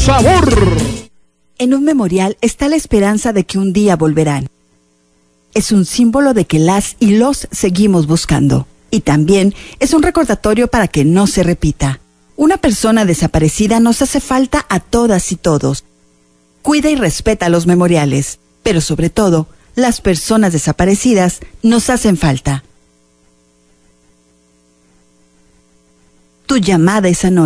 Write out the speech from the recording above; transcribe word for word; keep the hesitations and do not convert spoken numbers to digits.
sabor. En un memorial está la esperanza de que un día volverán. Es un símbolo de que las y los seguimos buscando. Y también es un recordatorio para que no se repita. Una persona desaparecida nos hace falta a todas y todos. Cuida y respeta los memoriales, pero sobre todo, las personas desaparecidas nos hacen falta. Tu llamada es anónima.